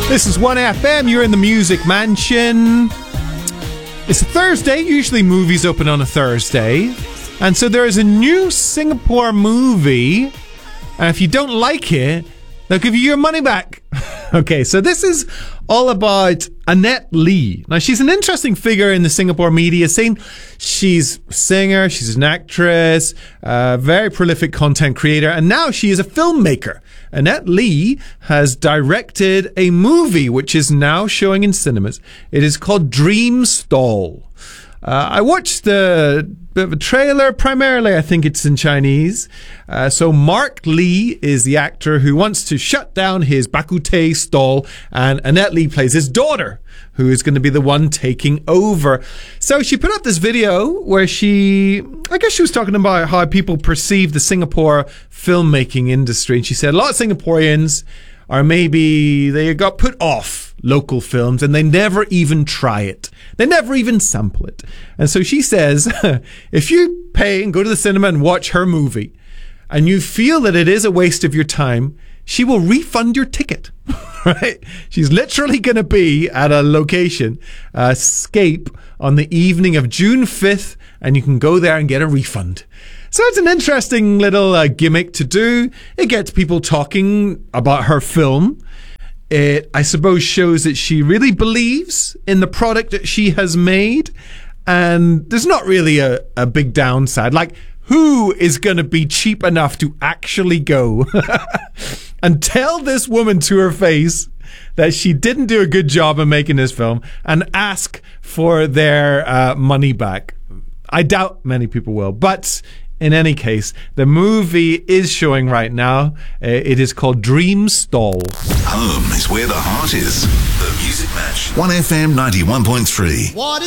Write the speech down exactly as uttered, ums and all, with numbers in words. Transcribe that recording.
This is one F M. You're in the Music Mansion. It's a Thursday. Usually movies open on a Thursday. And so there is a new Singapore movie. And if you don't like it, they'll give you your money back. Okay, so this is all about Annette Lee. Now, she's an interesting figure in the Singapore media scene. She's a singer, she's an actress, a very prolific content creator, and now she is a filmmaker. Annette Lee has directed a movie which is now showing in cinemas. It is called Dream Stall. Uh, I watched the bit of a trailer. Primarily, I think it's in Chinese. Uh, so Mark Lee is the actor who wants to shut down his bak kut teh stall, and Annette Lee plays his daughter, who is going to be the one taking over. So she put up this video where she, I guess she was talking about how people perceive the Singapore filmmaking industry. And she said a lot of Singaporeans are maybe, they got put off local films and they never even try it. They never even sample it. And so she says, if you pay and go to the cinema and watch her movie and you feel that it is a waste of your time, she will refund your ticket, right? She's literally going to be at a location, uh, Scape, on the evening of June fifth, and you can go there and get a refund. So it's an interesting little uh, gimmick to do. It gets people talking about her film. It, I suppose, shows that she really believes in the product that she has made. And there's not really a, a big downside. Like, who is going to be cheap enough to actually go and tell this woman to her face that she didn't do a good job of making this film and ask for their uh, money back? I doubt many people will. But in any case, the movie is showing right now. Uh, it is called Dream Stall. Home is where the heart is. The Music Match. one F M ninety-one point three. What is